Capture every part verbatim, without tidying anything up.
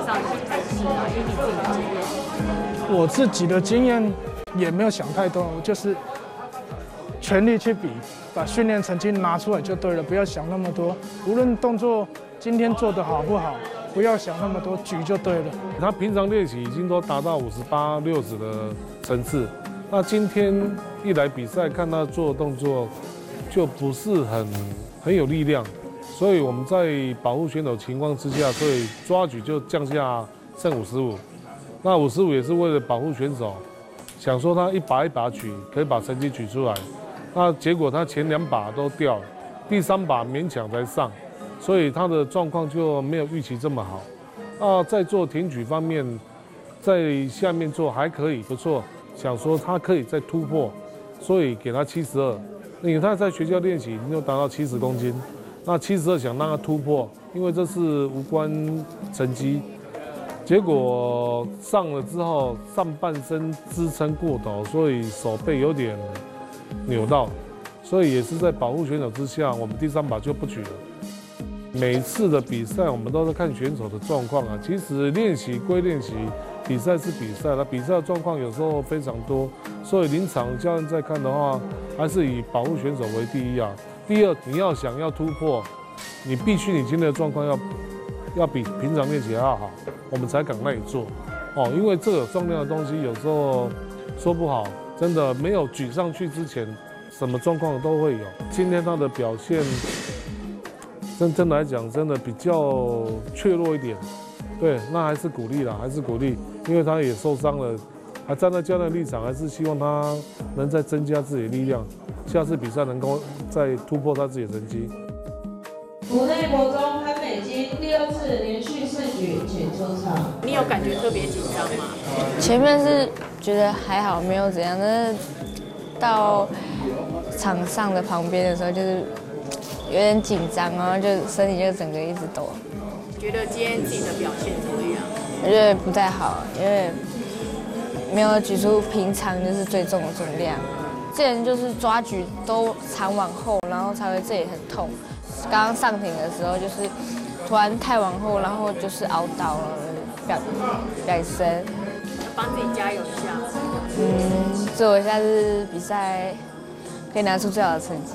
上的成绩吗？以你自己的经验？ 我自己的经验也没有想太多，我就是全力去比，把训练成绩拿出来就对了，不要想那么多。无论动作今天做得好不好，不要想那么多，举就对了。 他平常练习已经都达到五十八、六十的层次，那今天一来比赛，看他做的动作就不是很很有力量，所以我们在保护选手情况之下，所以抓举就降下剩五十五。那五十五也是为了保护选手，想说他一把一把举，可以把成绩举出来。那结果他前两把都掉了，第三把勉强才上，所以他的状况就没有预期这么好。那在做挺举方面，在下面做还可以不错，想说他可以再突破，所以给他七十二。因为他在学校练习已经达到七十公斤，那七十二想让他突破，因为这是无关成绩。结果上了之后，上半身支撑过头，所以手背有点扭到，所以也是在保护选手之下，我们第三把就不举了。每次的比赛，我们都是看选手的状况啊。其实练习归练习，比赛是比赛，那比赛的状况有时候非常多，所以临场教练在看的话，还是以保护选手为第一啊。第二，你要想要突破，你必须你今天的状况要要比平常练习还要好，我们才敢让你做哦。因为这个重量的东西有时候说不好，真的没有举上去之前，什么状况都会有。今天他的表现。真真的来讲，真的比较怯弱一点，对，那还是鼓励啦，还是鼓励，因为他也受伤了，还站在教练立场，还是希望他能再增加自己的力量，下次比赛能够再突破他自己的成绩。 国内国中潘美金第二次连续四举请出场。 你有感觉特别紧张吗？ 前面是觉得还好，没有怎样，但是到场上的旁边的时候，就是有点紧张，然后就身体就整个一直抖。 觉得今天自己的表现怎么样？ 我觉得不太好，因为没有举出平常就是最重的重量。之前就是抓举都常往后，然后才会这里很痛。刚刚上挺的时候就是突然太往后，然后就是凹到了，表表深。 帮自己加油一下。 嗯，祝我下次比赛可以拿出最好的成绩。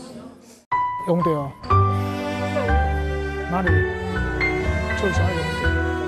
用掉哪里？就差用掉。